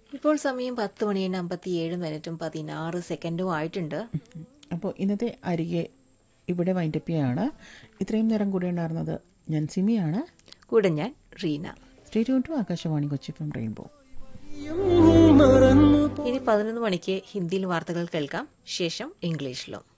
ഇപ്പോൾ സമയം 10:57:16 ആയിട്ടുണ്ട്. അപ്പോൾ ഇന്നത്തെ അരികെ ഇവിടെ വൈൻഡപ്പിയാണ്. ഇത്രയും നേരം കൂടെ ഉണ്ടായിരുന്നത് ഞാൻ സിമിയാണ്, കൂടെ ഞാൻ Reena. Stay tune to Akashvani Kochi from rainbow. ഇനി 11 മണിക്ക് ഹിന്ദിയിൽ വാർത്തകൾ കേൾക്കാം, ശേഷം ഇംഗ്ലീഷിലും.